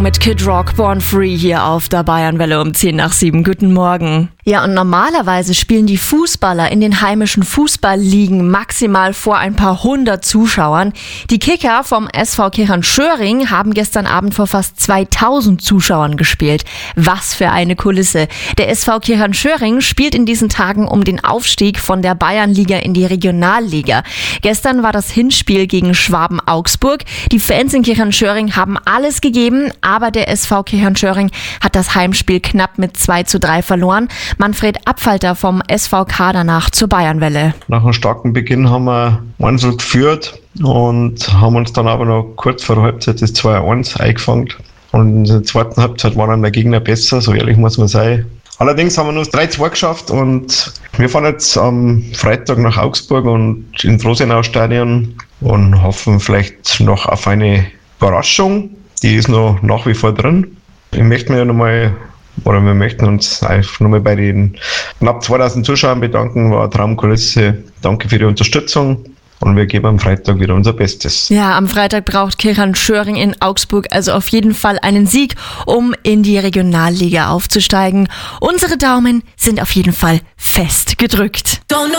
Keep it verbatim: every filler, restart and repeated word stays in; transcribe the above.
Mit Kid Rock, Born Free hier auf der Bayernwelle um zehn nach sieben. Guten Morgen. Ja, und normalerweise spielen die Fußballer in den heimischen Fußballligen maximal vor ein paar hundert Zuschauern. Die Kicker vom S V Kirchern-Schöring haben gestern Abend vor fast zweitausend Zuschauern gespielt. Was für eine Kulisse. Der S V Kirchern-Schöring spielt in diesen Tagen um den Aufstieg von der Bayernliga in die Regionalliga. Gestern war das Hinspiel gegen Schwaben-Augsburg. Die Fans in Kirchern-Schöring haben alles gegeben, aber der S V Kirchern-Schöring hat das Heimspiel knapp mit zwei zu drei verloren. Manfred Abfalter vom S V K danach zur Bayernwelle. Nach einem starken Beginn haben wir eins null geführt und haben uns dann aber noch kurz vor der Halbzeit das zwei eins eingefangen. Und in der zweiten Halbzeit war dann der Gegner besser, so ehrlich muss man sein. Allerdings haben wir nur das drei zwei geschafft und wir fahren jetzt am Freitag nach Augsburg und ins Rosenau-Stadion und hoffen vielleicht noch auf eine Überraschung. Die ist noch nach wie vor drin. Ich möchte mir nochmal, oder wir möchten uns einfach nochmal bei den knapp zweitausend Zuschauern bedanken. War eine Traumkulisse. Danke für die Unterstützung. Und wir geben am Freitag wieder unser Bestes. Ja, am Freitag braucht Kirchern-Schöring in Augsburg also auf jeden Fall einen Sieg, um in die Regionalliga aufzusteigen. Unsere Daumen sind auf jeden Fall fest gedrückt.